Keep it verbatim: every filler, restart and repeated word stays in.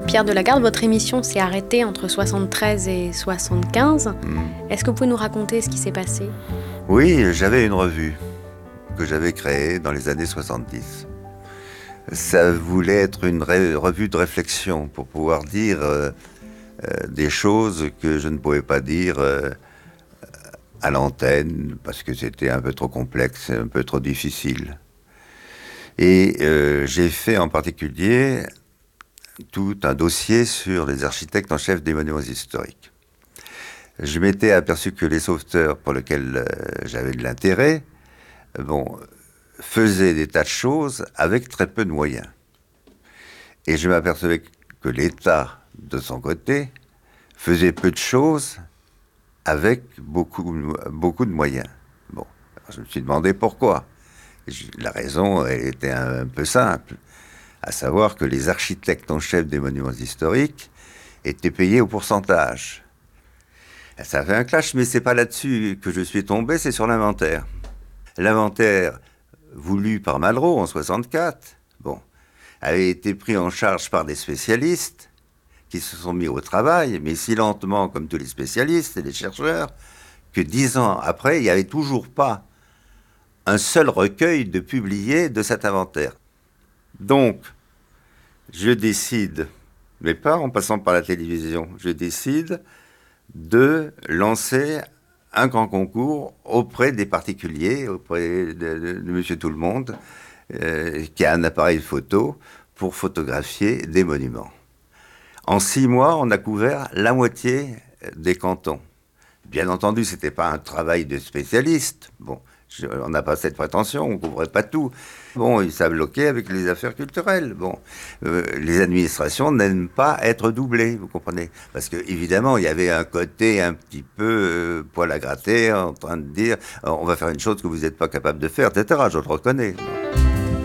Pierre Delagarde, votre émission s'est arrêtée entre soixante-treize et soixante-quinze. Mmh. Est-ce que vous pouvez nous raconter ce qui s'est passé ? Oui, j'avais une revue que j'avais créée dans les années soixante-dix. Ça voulait être une ré- revue de réflexion pour pouvoir dire euh, euh, des choses que je ne pouvais pas dire euh, à l'antenne parce que c'était un peu trop complexe, un peu trop difficile. Et euh, j'ai fait en particulier tout un dossier sur les architectes en chef des monuments historiques. Je m'étais aperçu que les sauveteurs pour lesquels euh, j'avais de l'intérêt, euh, bon, faisaient des tas de choses avec très peu de moyens. Et je m'apercevais que l'État, de son côté, faisait peu de choses avec beaucoup, beaucoup de moyens. Bon, alors je me suis demandé pourquoi. La raison, elle était un, un peu simple, à savoir que les architectes en chef des monuments historiques étaient payés au pourcentage. Ça fait un clash, mais c'est pas là-dessus que je suis tombé, c'est sur l'inventaire. L'inventaire voulu par Malraux en soixante-quatre, bon, avait été pris en charge par des spécialistes qui se sont mis au travail, mais si lentement comme tous les spécialistes et les chercheurs, que dix ans après, il n'y avait toujours pas un seul recueil de publié de cet inventaire. Donc, je décide, mais pas en passant par la télévision, je décide de lancer un grand concours auprès des particuliers, auprès de, de, de Monsieur Tout-le-Monde, euh, qui a un appareil photo pour photographier des monuments. En six mois, on a couvert la moitié des cantons. Bien entendu, ce n'était pas un travail de spécialiste. Bon, je, on n'a pas cette prétention, on ne couvrait pas tout. Bon, ça bloquait avec les affaires culturelles. Bon, euh, les administrations n'aiment pas être doublées, vous comprenez ? Parce que évidemment, il y avait un côté un petit peu euh, poil à gratter, en train de dire, on va faire une chose que vous n'êtes pas capable de faire, et cetera. Je le reconnais.